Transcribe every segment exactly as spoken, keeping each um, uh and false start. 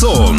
חסון.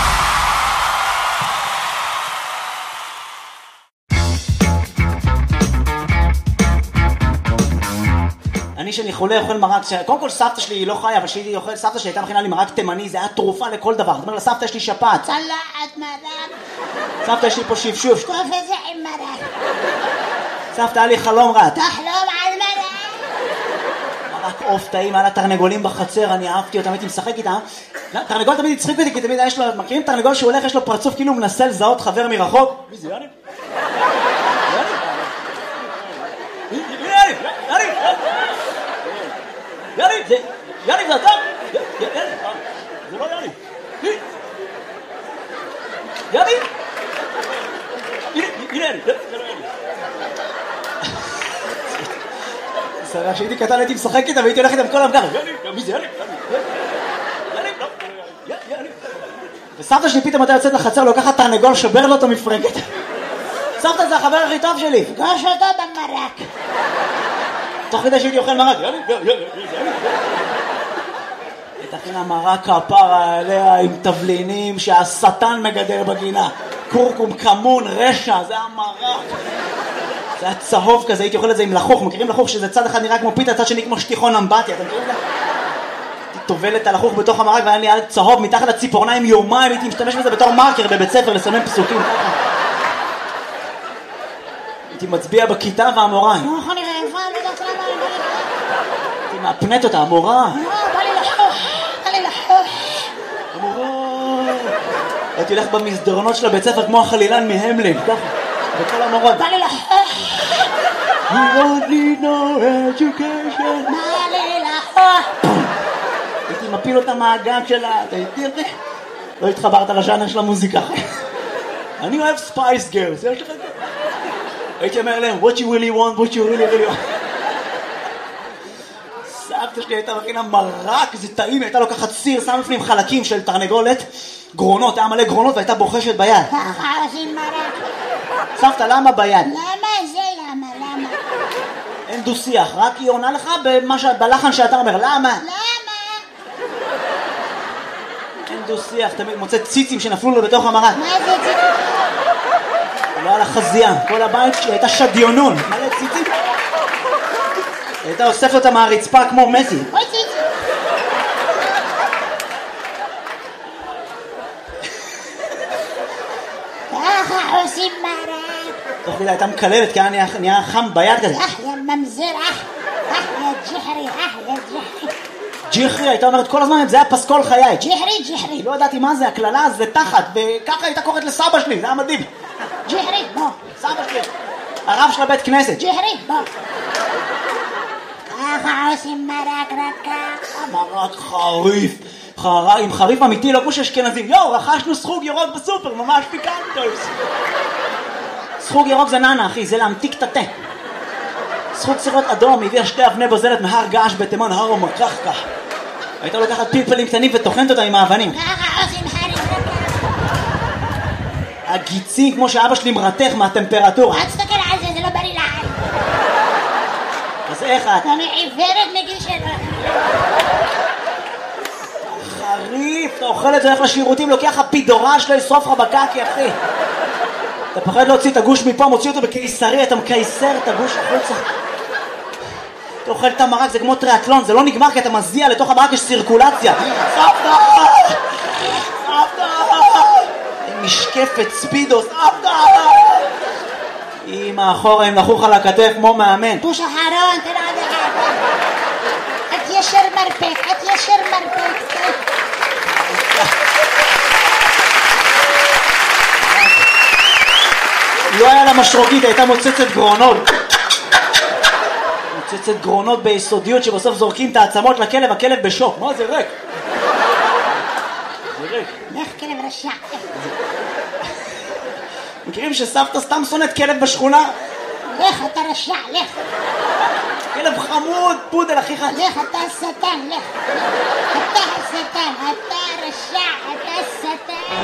אני שאני חולה אוכל מרק, קודם כל סבתא שלי היא לא חיה, אבל שהיא אוכל, סבתא שלי הייתה מכינה לי מרק תימני, זה היה תרופה לכל דבר. זאת אומרת לה, סבתא יש לי שפעת. צלחת מרק. סבתא יש לי פה שפשוף. שטוף את זה עם מרק. סבתא היה לי חלום רע. תחלום על מרק. מרק עוף טעים, היה לה תרנגולים בחצר, אני אהבתי אותם, הייתי משחק איתם. תרנגול תמיד הצחיק אותי, כי תמיד יש לו, מכירים תרנגול שהוא הולך, יש לו פרצוף כאילו הוא מנסה לזהות חבר מרחוק? מי זה יאני? יאני! יאני! יאני! זה... יאני זה אתה? יאני! זה לא יאני! יאני! הנה, הנה יאני! זה לא יאני! סרח שהייתי קטן הייתי משחק איתה והייתי הולך איתם כל המגר. יאני! מי זה יאני? יאני! לא! יאני! וסבתא שלי פתאום הייתה יוצאת לחצר לוקחת תרנגול שובר לו אותו מפרקת. סבתא זה החבר הכי טוב שלי. פגוש אותו במרק. תוך כדי שהייתי אוכל מרק. יאני! יאני! תכינה מרק כפרה עליה עם תבלינים שהשטן מגדר בגינה. קורקום, כמון, רשע, זה היה מרק. זה היה צהוב כזה, הייתי אוכל את זה עם לחוך. מכירים לחוך שזה צד אחד נראה כמו פיתה, צד שני כמו שטיחון אמבטיה. אתם מכירים את זה? הייתי טובל את הלחוך בתוך המרק והיה לי על צהוב מתחת לציפורניים יומיים. הייתי משתמש בזה בתור מרקר בבית ספר לסמן פסוקים. הייתי מצביע בכיתה והמורה. לא יכול נראה איפה, אני יודעת למה. הייתי מאפנת אותה, המורה. לא, בא לי לחוך, בא לי לחוך. המורה. הייתי הולך במסדרונות של הבית ספר כמו החלילן מהמלין, ככה. וכל המורות. בא לי לחוך. You don't need no education. בא לי לחוך. הייתי מפיל אותה מהגג שלה, הייתי... לא התחברת לז'אנר של המוזיקה. אני אוהב ספייס גרס, יש לך את זה? הייתי אומר להם, what you really want, what you really really want. סבתא שלי הייתה מכינה מרק, זה טעים, הייתה לוקחת סיר, שם לפנים חלקים של תרנגולת, גרונות, היה מלא גרונות והייתה בוחשת ביד. ככה עושים מרק. סבתא, למה ביד? למה זה למה? למה? אין דו שיח, רק היא עונה לך בלחן שאתה אומר, למה? למה? אין דו שיח, תמיד מוצא ציצים שנפלו לו בתוך המרק. מה זה ציצים? לא על החזייה, כל הבית שלי הייתה שדיונון, מלא ציצים. הייתה אוספת אותה מהרצפה כמו מסי. אוי ציצים. ככה עושים מרק. תוך כדי הייתה מקללת, כי היה נהיה חם ביד כזה. אח יא ממזר, אח, אח יא ג'חרי, אח יא ג'חרי. ג'יחרי, הייתה אומרת כל הזמן, זה היה פסקול חיי. ג'חרי, ג'חרי. לא ידעתי מה זה, הכללה זה תחת, וככה הייתה קוראת לסבא שלי, זה היה מדהים. ג'חרי, בוא. סבא שלי, הרב של הבית כנסת. ג'חרי, בוא. ככה עושים מרק רק ככה. מרק חריף, חר... עם חריף אמיתי, לא כמו שאשכנזים. יואו, רכשנו סחוג ירוק בסופר, ממש פיקנטוס. סחוג ירוק זה ננה, אחי, זה להמתיק את התה. סחוג סירות אדום, הביאה שתי אבני בוזלת מהר געש בתימן, הר ומקחקח. הייתה לוקחת פלפלים קטנים וטוחנת אותם עם האבנים. ככה עושים חריף רק ככה. הגיצים, כמו שאבא שלי מרתך מהטמפרטורה. אל תסתכל על זה, זה לא בריא לעין. אז איך את? אני עיוורת מגיל שלו. חריף, אתה אוכל את זה, הולך לשירותים, לוקח הפידורה שלו, ישרוף לך בקקי, אחי. אתה פחד להוציא את הגוש מפה, מוציא אותו בקיסרי, אתה מקייסר את הגוש החוצה. אתה אוכל את המרק, זה כמו טריאטלון, זה לא נגמר כי אתה מזיע, לתוך המרק יש סירקולציה. סבתא! סבתא! משקפת ספידו, סבתא! אמא, אחורה, הם נחוך על הכתף כמו מאמן. בוש אחרון, תראה עד אחד. את ישר מרפק, את ישר מרפק. לא היה לה משרוקית, הייתה מוצצת גרונות. מוצצת גרונות ביסודיות שבסוף זורקים את העצמות לכלב, הכלב בשוק. מה זה ריק? זה ריק. לך כלב רשע. מכירים שסבתא סתם שונאת כלב בשכונה? לך אתה רשע, לך. כלב חמוד, פודל, אחיך. לך אתה שטן, לך. אתה השטן, אתה